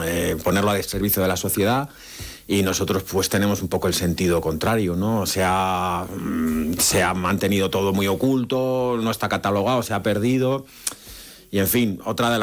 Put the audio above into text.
ponerlo al servicio de la sociedad. Y nosotros pues tenemos un poco el sentido contrario, ¿no? Se ha mantenido todo muy oculto, no está catalogado, se ha perdido. Y en fin, otra de las